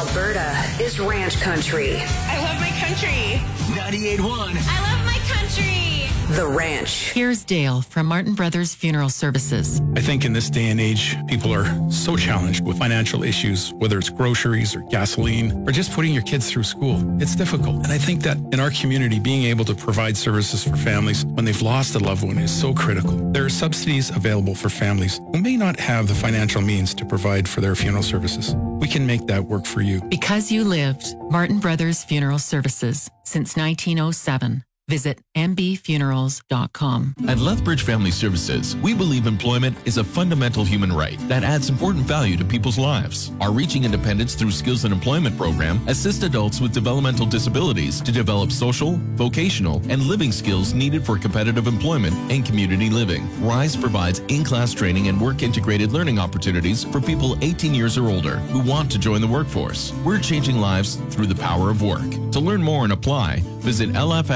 Alberta is ranch country. I love my country. 98.1. I love my country. The Ranch. Here's Dale from Martin Brothers Funeral Services. I think in this day and age, people are so challenged with financial issues, whether it's groceries or gasoline or just putting your kids through school. It's difficult. And I think that in our community, being able to provide services for families when they've lost a loved one is so critical. There are subsidies available for families who may not have the financial means to provide for their funeral services. We can make that work for you. Because you lived, Martin Brothers Funeral Services since 1907. Visit mbfunerals.com. At Lethbridge Family Services, we believe employment is a fundamental human right that adds important value to people's lives. Our Reaching Independence Through Skills and Employment program assists adults with developmental disabilities to develop social, vocational, and living skills needed for competitive employment and community living. RISE provides in-class training and work-integrated learning opportunities for people 18 years or older who want to join the workforce. We're changing lives through the power of work. To learn more and apply, visit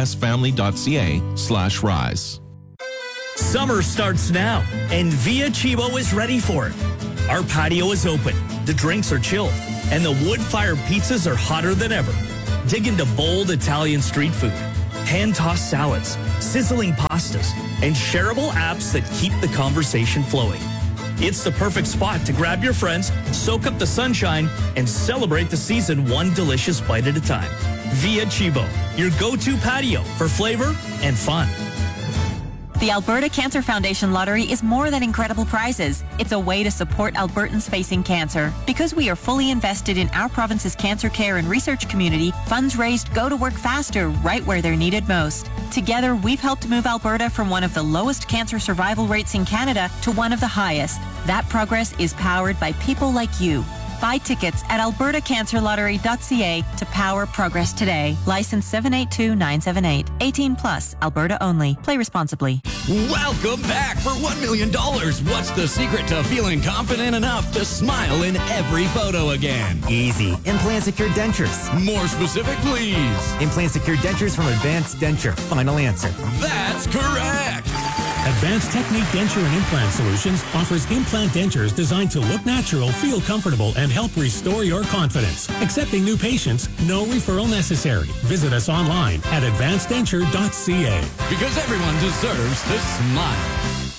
lfsfamily.ca/rise. Summer starts now, and Via Chibo is ready for it. Our patio is open, the drinks are chilled, and the wood-fired pizzas are hotter than ever. Dig into bold Italian street food, hand-tossed salads, sizzling pastas, and shareable apps that keep the conversation flowing. It's the perfect spot to grab your friends, soak up the sunshine, and celebrate the season one delicious bite at a time. Via Chibo, your go-to patio for flavor and fun. The Alberta Cancer Foundation Lottery is more than incredible prizes. It's a way to support Albertans facing cancer. Because we are fully invested in our province's cancer care and research community, funds raised go to work faster right where they're needed most. Together, we've helped move Alberta from one of the lowest cancer survival rates in Canada to one of the highest. That progress is powered by people like you. Buy tickets at albertacancerlottery.ca to power progress today. License 782978. 18 plus. Alberta only. Play responsibly. Welcome back for $1 million. What's the secret to feeling confident enough to smile in every photo again? Easy. Implant Secure Dentures. More specific, please. Implant Secure Dentures from Advanced Denture. Final answer. That's correct. Advanced Technique Denture and Implant Solutions offers implant dentures designed to look natural, feel comfortable, and help restore your confidence. Accepting new patients, no referral necessary. Visit us online at advanceddenture.ca. Because everyone deserves to smile.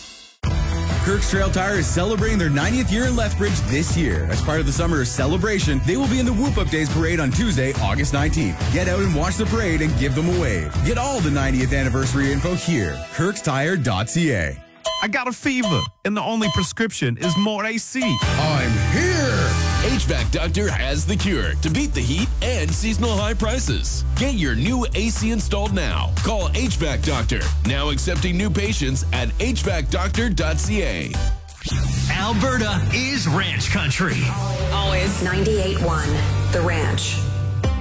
Kirk's Trail Tire is celebrating their 90th year in Lethbridge this year. As part of the summer celebration, they will be in the Whoop Up Days Parade on Tuesday, August 19th. Get out and watch the parade and give them a wave. Get all the 90th anniversary info here. kirkstire.ca. I got a fever, and the only prescription is more AC. I'm here! HVAC Doctor has the cure to beat the heat and seasonal high prices. Get your new AC installed now. Call HVAC Doctor. Now accepting new patients at hvacdoctor.ca. Alberta is ranch country. Always 98.1. The Ranch.